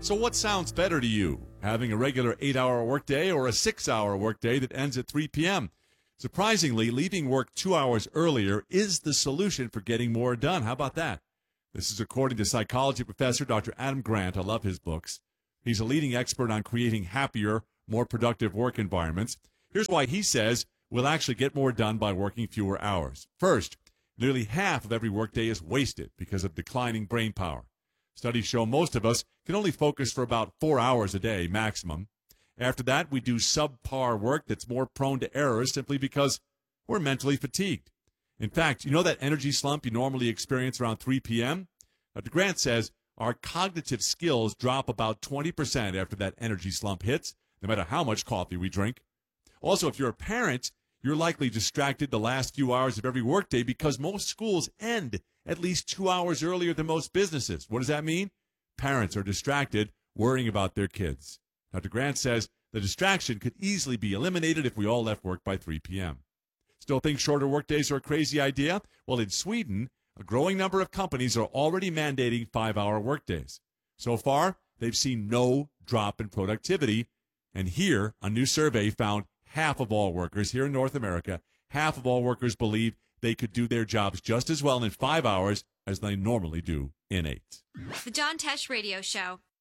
So what sounds better to you, having a regular 8-hour workday or a 6-hour workday that ends at 3 p.m.? Surprisingly, leaving work 2 hours earlier is the solution for getting more done. How about that? This is according to psychology professor Dr. Adam Grant. I love his books. He's a leading expert on creating happier, more productive work environments. Here's why he says we'll actually get more done by working fewer hours. First, nearly half of every workday is wasted because of declining brain power. Studies show most of us can only focus for about 4 hours a day maximum. After that, we do subpar work that's more prone to errors simply because we're mentally fatigued. In fact, you know that energy slump you normally experience around 3 p.m.? Dr. Grant says our cognitive skills drop about 20% after that energy slump hits, no matter how much coffee we drink. Also, if you're a parent, you're likely distracted the last few hours of every workday because most schools end at least 2 hours earlier than most businesses. What does that mean? Parents are distracted worrying about their kids. Dr. Grant says the distraction could easily be eliminated if we all left work by 3 p.m. Still think shorter workdays are a crazy idea? Well, in Sweden, a growing number of companies are already mandating 5-hour workdays. So far, they've seen no drop in productivity. And here, a new survey found half of all workers here in North America, half of all workers believe they could do their jobs just as well in 5 hours as they normally do in 8. The John Tesh Radio Show.